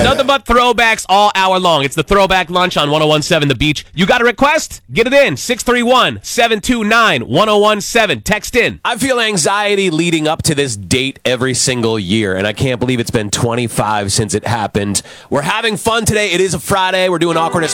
Nothing but throwbacks all hour long. It's the Throwback Lunch on 1017 The Beach. You got a request? Get it in. 631-729-1017. Text in. I feel anxiety leading up to this date every single year, and I can't believe it's been 25 since it happened. We're having fun today. It is a Friday. We're doing Awkwardness